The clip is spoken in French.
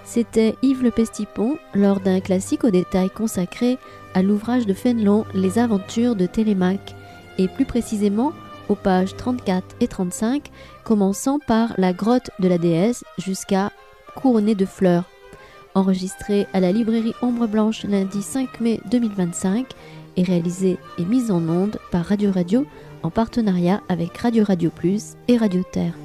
C'était Yves Le Pestipon lors d'un classique au détail consacré à l'ouvrage de Fénelon Les Aventures de Télémaque, et plus précisément aux pages 34 et 35, commençant par la grotte de la déesse jusqu'à Couronnée de fleurs. Enregistré à la librairie Ombre Blanche lundi 5 mai 2025 et réalisé et mis en onde par Radio en partenariat avec Radio Plus et Radio Terre.